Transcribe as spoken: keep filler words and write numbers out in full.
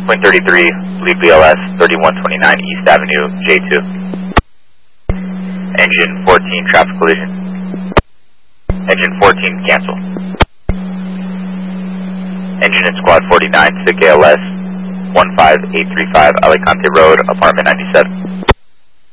Twin thirty-three, lead B L S thirty-one twenty-nine East Avenue, J two. Engine fourteen, traffic collision. Engine fourteen, cancel. Engine in squad forty-nine, S I C A L S one five eight three five, Alicante Road, apartment ninety-seven.